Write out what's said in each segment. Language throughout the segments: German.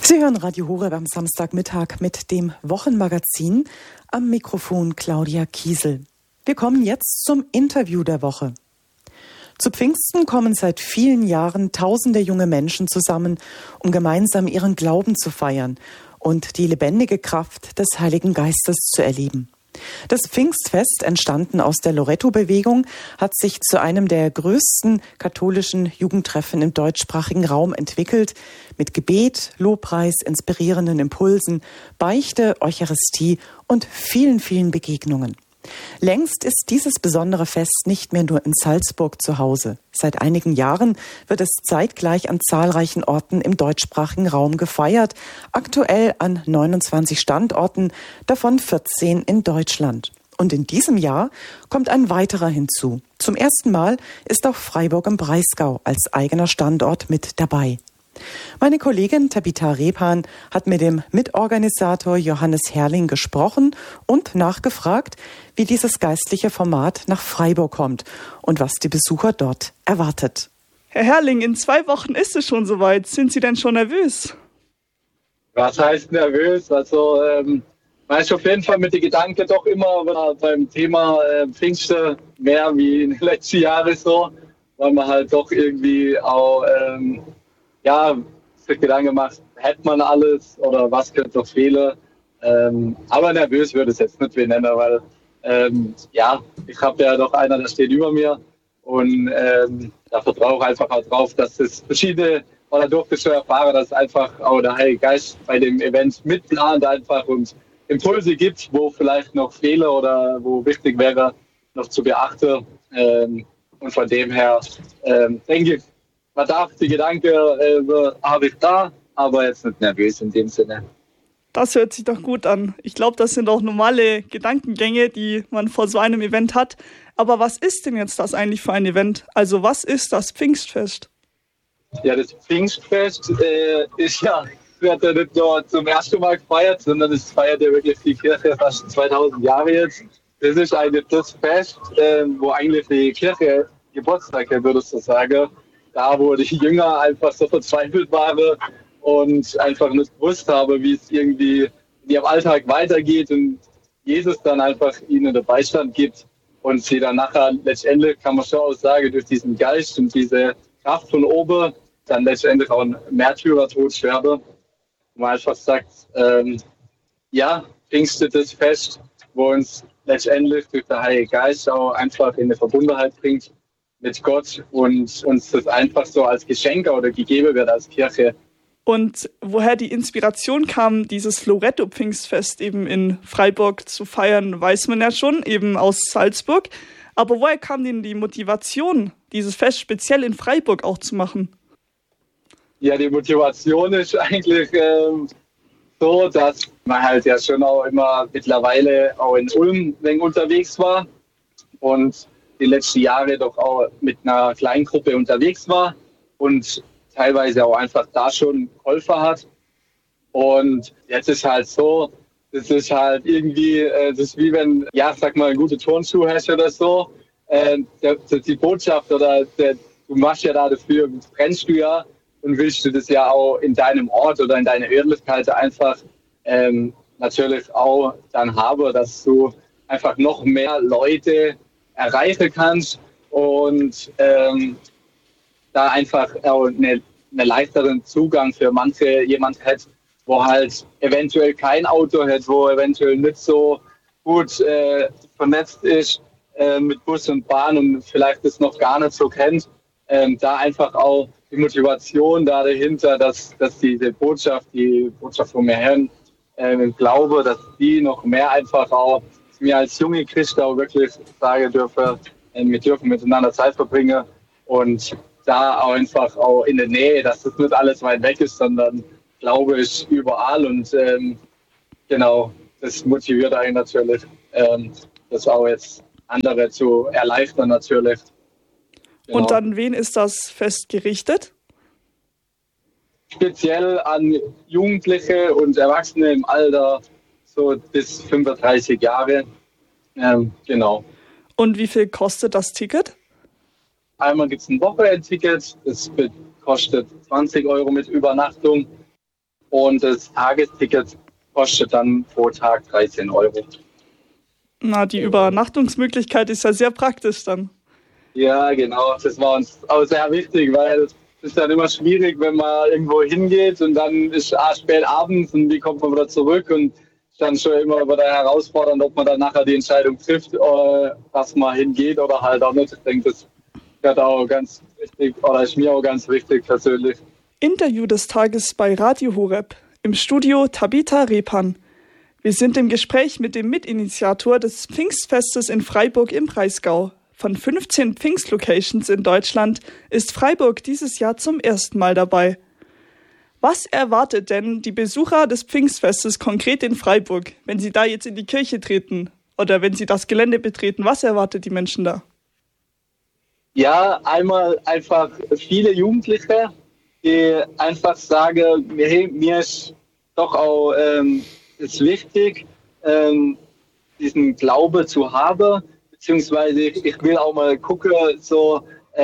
Sie hören Radio Horeb am Samstagmittag mit dem Wochenmagazin, am Mikrofon Claudia Kiesel. Wir kommen jetzt zum Interview der Woche. Zu Pfingsten kommen seit vielen Jahren tausende junge Menschen zusammen, um gemeinsam ihren Glauben zu feiern und die lebendige Kraft des Heiligen Geistes zu erleben. Das Pfingstfest, entstanden aus der Loretto-Bewegung, hat sich zu einem der größten katholischen Jugendtreffen im deutschsprachigen Raum entwickelt, mit Gebet, Lobpreis, inspirierenden Impulsen, Beichte, Eucharistie und vielen, vielen Begegnungen. Längst ist dieses besondere Fest nicht mehr nur in Salzburg zu Hause. Seit einigen Jahren wird es zeitgleich an zahlreichen Orten im deutschsprachigen Raum gefeiert, aktuell an 29 Standorten, davon 14 in Deutschland. Und in diesem Jahr kommt ein weiterer hinzu. Zum ersten Mal ist auch Freiburg im Breisgau als eigener Standort mit dabei. Meine Kollegin Tabitha Rebhan hat mit dem Mitorganisator Johannes Herrling gesprochen und nachgefragt, wie dieses geistliche Format nach Freiburg kommt und was die Besucher dort erwartet. Herr Herrling, in 2 Wochen ist es schon soweit. Sind Sie denn schon nervös? Was heißt nervös? Also, man ist auf jeden Fall mit den Gedanken doch immer beim Thema Pfingsten mehr wie in den letzten Jahren so, weil man halt doch irgendwie auch sich Gedanken macht, hätte man alles oder was könnte noch fehlen. Aber nervös würde ich es jetzt nicht nennen, weil ich habe ja doch einer, der steht über mir und da vertraue ich einfach auch drauf, dass es verschiedene, oder durfte schon erfahren, dass einfach auch der Heilige Geist bei dem Event mitplant einfach und Impulse gibt, wo vielleicht noch Fehler oder wo wichtig wäre, noch zu beachten. Und von dem her denke ich, man darf die Gedanken habe ich da, aber jetzt nicht nervös in dem Sinne. Das hört sich doch gut an. Ich glaube, das sind auch normale Gedankengänge, die man vor so einem Event hat. Aber was ist denn jetzt das eigentlich für ein Event? Also was ist das Pfingstfest? Ja, das Pfingstfest wird ja nicht nur zum ersten Mal gefeiert, sondern es feiert ja wirklich die Kirche fast 2000 Jahre jetzt. Das ist eigentlich das Fest, wo eigentlich die Kirche Geburtstag hat, würdest du sagen. Da, wo die Jünger einfach so verzweifelt waren und einfach nicht gewusst haben, wie es irgendwie in ihrem Alltag weitergeht und Jesus dann einfach ihnen den Beistand gibt und sie dann nachher letztendlich, kann man schon auch sagen, durch diesen Geist und diese Kraft von oben dann letztendlich auch ein Märtyrertod sterben. Wo man einfach sagt, Pfingsten das Fest, wo uns letztendlich durch den Heiligen Geist auch einfach in eine Verbundenheit bringt mit Gott und uns das einfach so als Geschenk oder gegeben wird als Kirche. Und woher die Inspiration kam, dieses Loretto-Pfingstfest eben in Freiburg zu feiern, weiß man ja schon, eben aus Salzburg. Aber woher kam denn die Motivation, dieses Fest speziell in Freiburg auch zu machen? Ja, die Motivation ist eigentlich so, dass man halt ja schon auch immer mittlerweile auch in Ulm unterwegs war und die letzten Jahre doch auch mit einer kleinen Gruppe unterwegs war und teilweise auch einfach da schon geholfen hat. Und jetzt ist halt so, das ist halt irgendwie, das ist wie wenn, ein guter Turnschuh hast oder so. Die Botschaft oder du machst ja da dafür, brennst du ja und willst du das ja auch in deinem Ort oder in deiner Örtlichkeit einfach natürlich auch dann haben, dass du einfach noch mehr Leute erreichen kannst und da einfach auch einen leichteren Zugang für jemand hat, wo halt eventuell kein Auto hat, wo eventuell nicht so gut vernetzt ist mit Bus und Bahn und vielleicht das noch gar nicht so kennt. Da einfach auch die Motivation da dahinter, dass diese Botschaft, die Botschaft von mir her, glaube, dass die noch mehr einfach auch mir als junge Christ auch wirklich sagen dürfen, wir dürfen miteinander Zeit verbringen und da auch einfach auch in der Nähe, dass das nicht alles weit weg ist, sondern Glaube ist überall und das motiviert einen natürlich, das auch jetzt andere zu erleichtern natürlich. Genau. Und an wen ist das Fest gerichtet? Speziell an Jugendliche und Erwachsene im Alter so bis 35 Jahre. Genau. Und wie viel kostet das Ticket? Einmal gibt es ein Wochenendticket, das kostet 20 € mit Übernachtung. und das Tagesticket kostet dann pro Tag 13 Euro. Na, die Übernachtungsmöglichkeit ist ja sehr praktisch dann. Ja, genau. Das war uns auch sehr wichtig, weil es ist dann immer schwierig, wenn man irgendwo hingeht und dann ist spät abends und wie kommt man wieder zurück und dann schon immer wieder herausfordernd, ob man dann nachher die Entscheidung trifft, dass man hingeht oder halt auch nicht. Ich denke, das wird auch ganz wichtig oder ist mir auch ganz wichtig persönlich. Interview des Tages bei Radio Horeb. Im Studio Tabitha Repan. Wir sind im Gespräch mit dem Mitinitiator des Pfingstfestes in Freiburg im Breisgau. Von 15 Pfingstlocations in Deutschland ist Freiburg dieses Jahr zum ersten Mal dabei. Was erwartet denn die Besucher des Pfingstfestes konkret in Freiburg, wenn sie da jetzt in die Kirche treten oder wenn sie das Gelände betreten? Was erwartet die Menschen da? Ja, einmal einfach viele Jugendliche, die einfach sagen, hey, mir ist doch auch ist wichtig, diesen Glaube zu haben, beziehungsweise ich will auch mal gucken, so,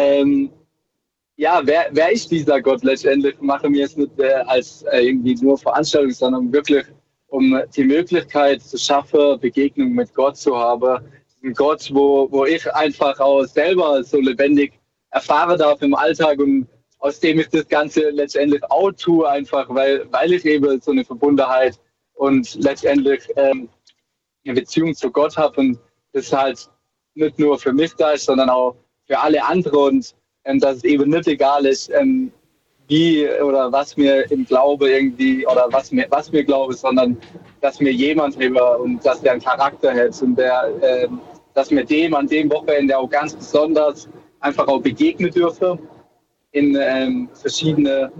wer ist dieser Gott letztendlich? Mache mir jetzt nicht als irgendwie nur Veranstaltung, sondern wirklich, um die Möglichkeit zu schaffen, Begegnung mit Gott zu haben. Ein Gott, wo ich einfach auch selber so lebendig erfahren darf im Alltag und aus dem ich das Ganze letztendlich auch tue, einfach weil ich eben so eine Verbundenheit und letztendlich eine Beziehung zu Gott habe und das halt nicht nur für mich da ist, sondern auch für alle anderen und dass es eben nicht egal ist, wie oder was mir im Glaube irgendwie oder was mir glaube, sondern dass mir jemand über und dass der einen Charakter hat und dass mir dem an dem Wochenende auch ganz besonders einfach auch begegnen dürfe in verschiedene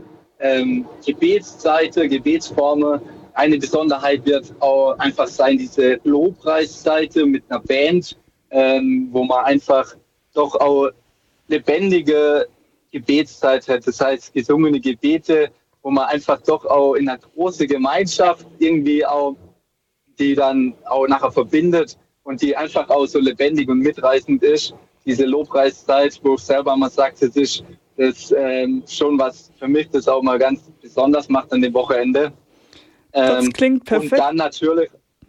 Gebetsformen. Eine Besonderheit wird auch einfach sein, diese Lobpreisseite mit einer Band, wo man einfach doch auch lebendige Gebetszeit hat. Das heißt, gesungene Gebete, wo man einfach doch auch in einer großen Gemeinschaft irgendwie auch, die dann auch nachher verbindet und die einfach auch so lebendig und mitreißend ist. Diese Lobpreiszeit, wo ich selber mal sagt, das ist schon was für mich, das auch mal ganz besonders macht an dem Wochenende. Das klingt perfekt. Und dann natürlich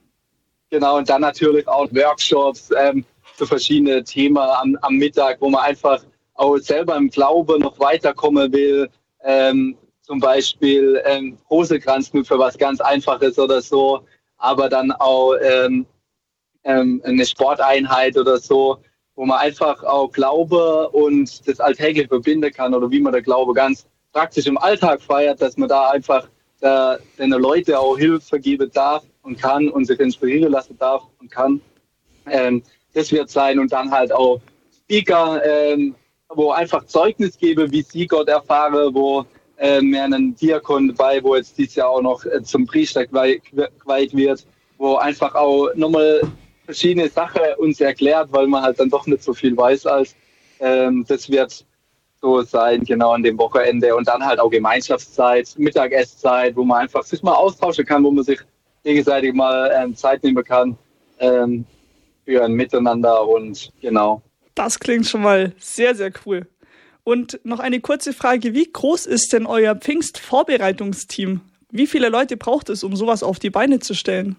auch Workshops zu verschiedenen Themen am Mittag, wo man einfach auch selber im Glaube noch weiterkommen will. Zum Beispiel Rosenkranzknüpfe, was ganz Einfaches oder so, aber dann auch eine Sporteinheit oder so, wo man einfach auch Glaube und das Alltägliche verbinden kann oder wie man der Glaube ganz praktisch im Alltag feiert, dass man da einfach den Leuten auch Hilfe geben darf und kann und sich inspirieren lassen darf und kann. Das wird sein und dann halt auch Speaker, wo einfach Zeugnis gebe, wie sie Gott erfahren, wo mir einen Diakon dabei, wo jetzt dieses Jahr auch noch zum Priester geweiht wird, wo einfach auch nochmal verschiedene Sachen uns erklärt, weil man halt dann doch nicht so viel weiß als das wird so sein, genau an dem Wochenende und dann halt auch Gemeinschaftszeit, Mittagesszeit, wo man einfach sich mal austauschen kann, wo man sich gegenseitig mal Zeit nehmen kann für ein Miteinander und genau. Das klingt schon mal sehr, sehr cool. Und noch eine kurze Frage, wie groß ist denn euer Pfingstvorbereitungsteam? Wie viele Leute braucht es, um sowas auf die Beine zu stellen?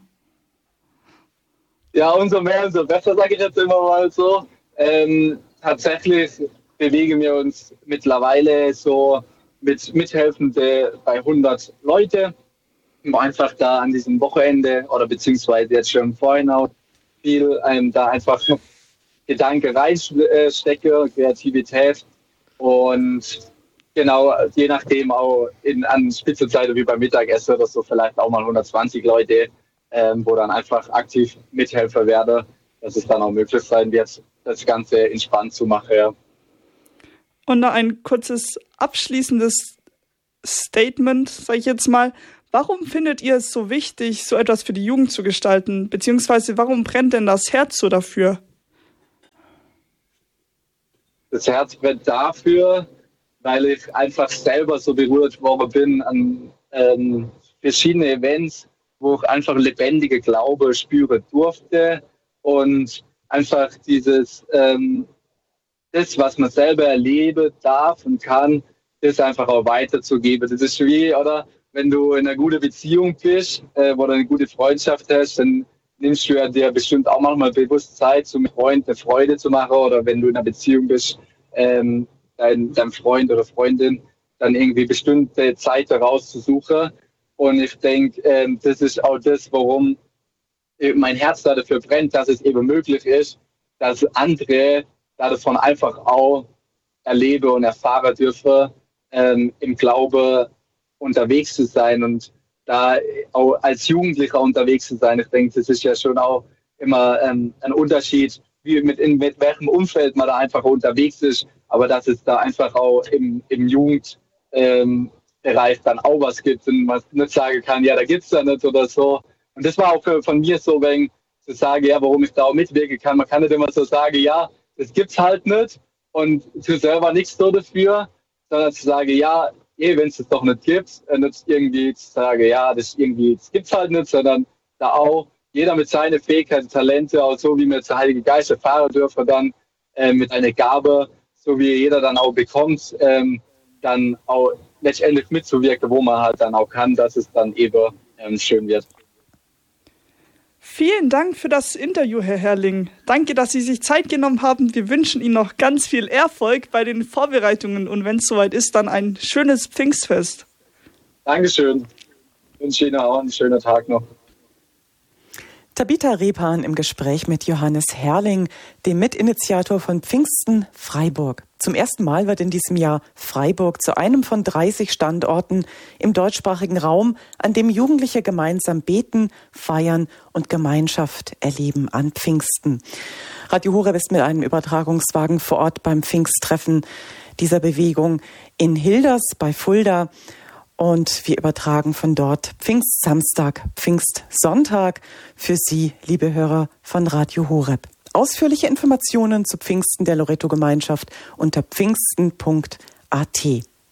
Ja, umso mehr, umso besser, sage ich jetzt immer mal so. Tatsächlich bewegen wir uns mittlerweile so mit Mithelfende bei 100 Leute, um einfach da an diesem Wochenende oder beziehungsweise jetzt schon vorhin auch viel da einfach Gedanken reinstecke, Kreativität und genau, je nachdem auch an Spitzenzeiten wie beim Mittagessen oder so vielleicht auch mal 120 Leute, wo dann einfach aktiv Mithelfer werde, dass es dann auch möglich sein wird, das Ganze entspannt zu machen. Ja. Und noch ein kurzes abschließendes Statement, sage ich jetzt mal. Warum findet ihr es so wichtig, so etwas für die Jugend zu gestalten? Beziehungsweise warum brennt denn das Herz so dafür? Das Herz brennt dafür, weil ich einfach selber so berührt worden bin an verschiedene Events, wo ich einfach lebendige Glaube spüren durfte und einfach dieses das, was man selber erleben darf und kann, das einfach auch weiterzugeben. Das ist wie, oder wenn du in einer guten Beziehung bist, wo du eine gute Freundschaft hast, dann nimmst du ja dir bestimmt auch manchmal bewusst Zeit, zum Freund eine Freude zu machen. Oder wenn du in einer Beziehung bist, deinem Freund oder Freundin, dann irgendwie bestimmte Zeit herauszusuchen. Und ich denke, das ist auch das, warum mein Herz dafür brennt, dass es eben möglich ist, dass andere davon einfach auch erleben und erfahren dürfen, im Glaube unterwegs zu sein und da auch als Jugendlicher unterwegs zu sein. Ich denke, das ist ja schon auch immer ein Unterschied, mit welchem Umfeld man da einfach unterwegs ist, aber dass es da einfach auch im Jugendbereich dann auch was gibt und man nicht sagen kann, ja, da gibt's da nicht oder so. Und das war auch von mir so, wenn ich so sage, ja, warum ich da auch mitwirken kann. Man kann nicht immer so sagen, ja, das gibt's halt nicht und für selber nichts so dafür, sondern zu sagen, ja, wenn es das doch nicht gibt, nicht irgendwie zu sagen, ja, das gibt's halt nicht, sondern da auch jeder mit seinen Fähigkeiten, Talente, auch so wie wir zur Heilige Geist erfahren dürfen, dann mit einer Gabe, so wie jeder dann auch bekommt, dann auch letztendlich mitzuwirken, wo man halt dann auch kann, dass es dann eben schön wird. Vielen Dank für das Interview, Herr Herrling. Danke, dass Sie sich Zeit genommen haben. Wir wünschen Ihnen noch ganz viel Erfolg bei den Vorbereitungen und wenn es soweit ist, dann ein schönes Pfingstfest. Dankeschön. Ich wünsche Ihnen auch einen schönen Tag noch. Tabitha Repan im Gespräch mit Johannes Herrling, dem Mitinitiator von Pfingsten Freiburg. Zum ersten Mal wird in diesem Jahr Freiburg zu einem von 30 Standorten im deutschsprachigen Raum, an dem Jugendliche gemeinsam beten, feiern und Gemeinschaft erleben an Pfingsten. Radio Horeb ist mit einem Übertragungswagen vor Ort beim Pfingsttreffen dieser Bewegung in Hilders bei Fulda. Und wir übertragen von dort Pfingstsamstag, Pfingstsonntag für Sie, liebe Hörer von Radio Horeb. Ausführliche Informationen zu Pfingsten der Loretto-Gemeinschaft unter pfingsten.at.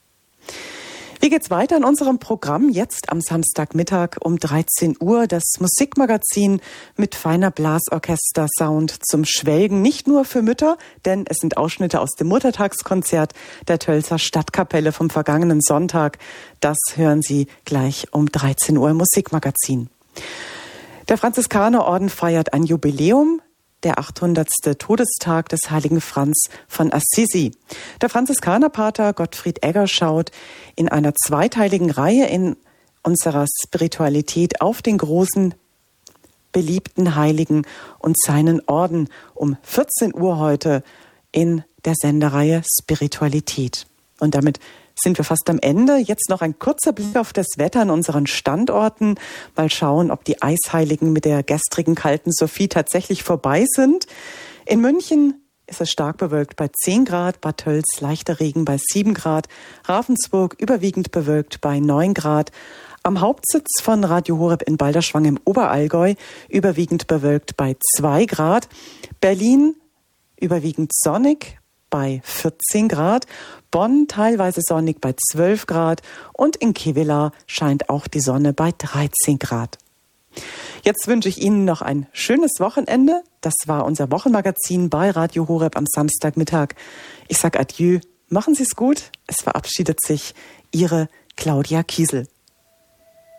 Wie geht's weiter in unserem Programm? Jetzt am Samstagmittag um 13 Uhr das Musikmagazin mit feiner Blasorchester-Sound zum Schwelgen. Nicht nur für Mütter, denn es sind Ausschnitte aus dem Muttertagskonzert der Tölzer Stadtkapelle vom vergangenen Sonntag. Das hören Sie gleich um 13 Uhr im Musikmagazin. Der Franziskanerorden feiert ein Jubiläum. Der 800. Todestag des heiligen Franz von Assisi. Der Franziskanerpater Gottfried Egger schaut in einer zweiteiligen Reihe in unserer Spiritualität auf den großen, beliebten Heiligen und seinen Orden um 14 Uhr heute in der Sendereihe Spiritualität. Und damit sind wir fast am Ende. Jetzt noch ein kurzer Blick auf das Wetter an unseren Standorten. Mal schauen, ob die Eisheiligen mit der gestrigen kalten Sophie tatsächlich vorbei sind. In München ist es stark bewölkt bei 10 Grad, Bad Tölz leichter Regen bei 7 Grad, Ravensburg überwiegend bewölkt bei 9 Grad. Am Hauptsitz von Radio Horeb in Balderschwang im Oberallgäu überwiegend bewölkt bei 2 Grad. Berlin überwiegend sonnig bei 14 Grad, Bonn teilweise sonnig bei 12 Grad und in Kevelaer scheint auch die Sonne bei 13 Grad. Jetzt wünsche ich Ihnen noch ein schönes Wochenende. Das war unser Wochenmagazin bei Radio Horeb am Samstagmittag. Ich sage Adieu, machen Sie es gut. Es verabschiedet sich Ihre Claudia Kiesel.